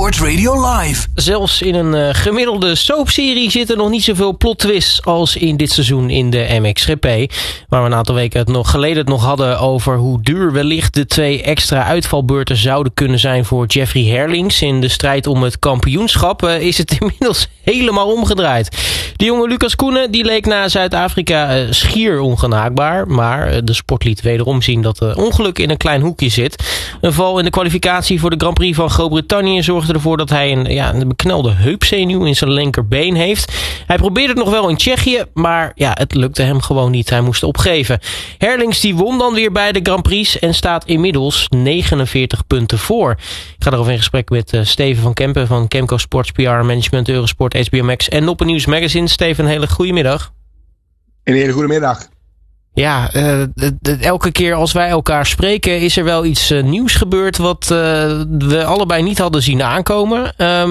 Sports Radio Live. Zelfs in een gemiddelde soapserie zitten nog niet zoveel plot twists als in dit seizoen in de MXGP. Waar we een aantal weken geleden het nog hadden over hoe duur wellicht de 2 extra uitvalbeurten zouden kunnen zijn voor Jeffrey Herlings. In de strijd om het kampioenschap is het inmiddels helemaal omgedraaid. De jonge Lucas Koenen die leek na Zuid-Afrika schier ongenaakbaar. Maar de sport liet wederom zien dat ongeluk in een klein hoekje zit. Een val in de kwalificatie voor de Grand Prix van Groot-Brittannië zorgde ervoor dat hij een beknelde heupzenuw in zijn linkerbeen heeft. Hij probeerde het nog wel in Tsjechië, maar het lukte hem gewoon niet. Hij moest opgeven. Herlings die won dan weer bij de Grand Prix en staat inmiddels 49 punten voor. Ik ga erover in gesprek met Steven van Kempen van Kemco Sports PR Management, Eurosport, HBO Max en Noppen News Magazine. Steven, een hele goede middag. Een hele goede middag. Ja, elke keer als wij elkaar spreken is er wel iets nieuws gebeurd wat we allebei niet hadden zien aankomen.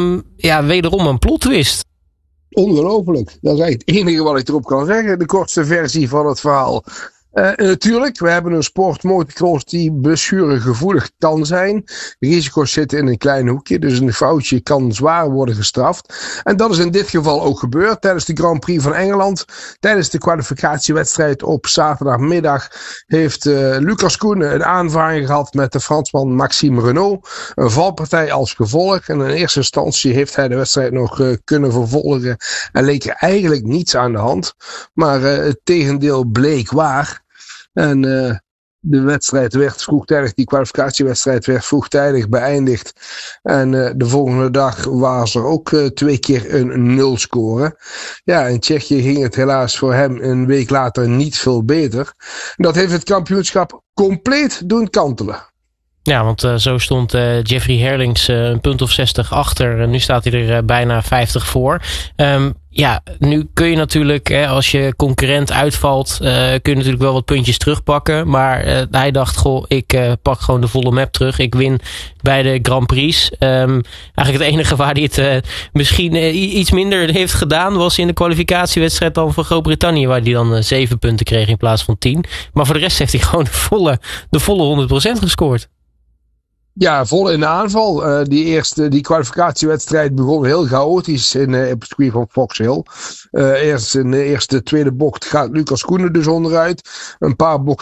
Wederom een plot twist. Ongelooflijk. Dat is eigenlijk het enige wat ik erop kan zeggen. De kortste versie van het verhaal. Natuurlijk, we hebben een sport motocross die blessuregevoelig kan zijn. De risico's zitten in een klein hoekje, dus een foutje kan zwaar worden gestraft. En dat is in dit geval ook gebeurd tijdens de Grand Prix van Engeland. Tijdens de kwalificatiewedstrijd op zaterdagmiddag heeft Lucas Koenen een aanvaring gehad met de Fransman Maxime Renault. Een valpartij als gevolg. En in eerste instantie heeft hij de wedstrijd nog kunnen vervolgen en leek er eigenlijk niets aan de hand. Maar het tegendeel bleek waar. En de wedstrijd werd vroegtijdig, die kwalificatiewedstrijd werd vroegtijdig beëindigd. En de volgende dag was er ook 2 keer een 0 score. Ja, in Tsjechië ging het helaas voor hem een week later niet veel beter. En dat heeft het kampioenschap compleet doen kantelen. Ja, want zo stond Jeffrey Herlings een punt of 60 achter. En nu staat hij er bijna 50 voor. Nu kun je natuurlijk, als je concurrent uitvalt, kun je natuurlijk wel wat puntjes terugpakken. Maar hij dacht, ik pak gewoon de volle map terug. Ik win bij de Grand Prix. Eigenlijk het enige waar hij het misschien iets minder heeft gedaan was in de kwalificatiewedstrijd dan van Groot-Brittannië. Waar hij dan 7 punten kreeg in plaats van 10. Maar voor de rest heeft hij gewoon de volle 100% gescoord. Ja, vol in de aanval. Die kwalificatiewedstrijd begon heel chaotisch op het circuit van Fox Hill. Eerst in de tweede bocht gaat Lucas Koenen dus onderuit. Een paar bochten